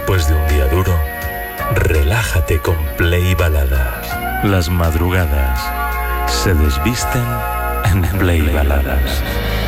Después de un día duro, relájate con Play Baladas. Las madrugadas se desvisten en Play Baladas.